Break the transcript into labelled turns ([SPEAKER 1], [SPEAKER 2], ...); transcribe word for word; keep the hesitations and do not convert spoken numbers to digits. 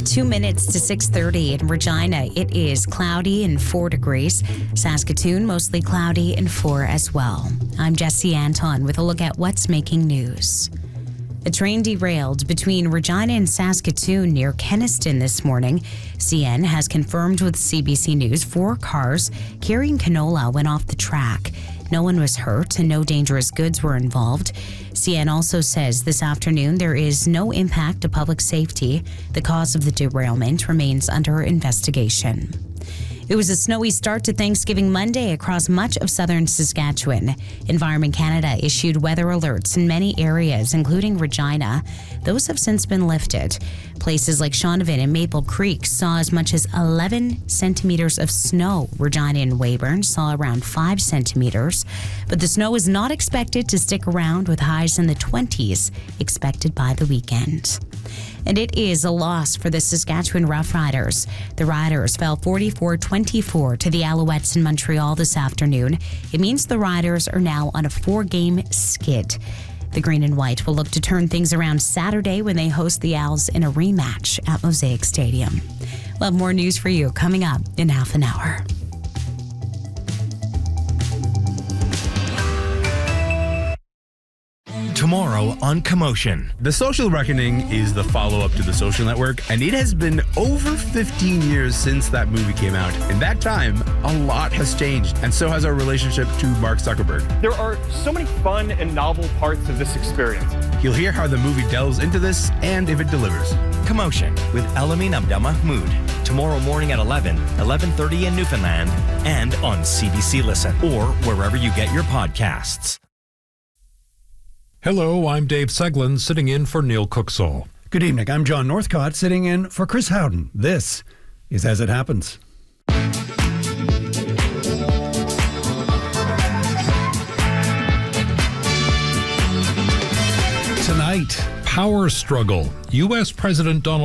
[SPEAKER 1] Two minutes to six thirty in Regina. It is cloudy and four degrees. Saskatoon, mostly cloudy and four as well. I'm Jesse Anton with a look at what's making news. A train derailed between Regina and Saskatoon near Kenaston this morning. C N has confirmed with C B C News four cars carrying canola went off the track. No one was hurt and no dangerous goods were involved. C N also says this afternoon there is no impact to public safety. The cause of the derailment remains under investigation. It was a snowy start to Thanksgiving Monday across much of southern Saskatchewan. Environment Canada issued weather alerts in many areas, including Regina. Those have since been lifted. Places like Shaunavon and Maple Creek saw as much as eleven centimeters of snow. Regina and Weyburn saw around five centimeters. But the snow is not expected to stick around, with highs in the twenties expected by the weekend. And it is a loss for the Saskatchewan Roughriders. The Riders fell forty-four twenty-four to the Alouettes in Montreal this afternoon. It means the Riders are now on a four-game skid. The Green and White will look to turn things around Saturday when they host the Owls in a rematch at Mosaic Stadium. We'll have more news for you coming up in half an hour.
[SPEAKER 2] Tomorrow on Commotion.
[SPEAKER 3] The Social Reckoning is the follow-up to The Social Network, and it has been over fifteen years since that movie came out. In that time, a lot has changed, and so has our relationship to Mark Zuckerberg.
[SPEAKER 4] There are so many fun and novel parts of this experience.
[SPEAKER 3] You'll hear how the movie delves into this and if it delivers.
[SPEAKER 2] Commotion with Elamin Abdelmahmoud. Tomorrow morning at eleven, eleven thirty in Newfoundland, and on C B C Listen, or wherever you get your podcasts.
[SPEAKER 5] Hello, I'm Dave Seglin, sitting in for Neil Cooksall.
[SPEAKER 6] Good evening. I'm John Northcott, sitting in for Chris Howden. This is As It Happens.
[SPEAKER 5] Tonight, power struggle. U S. President Donald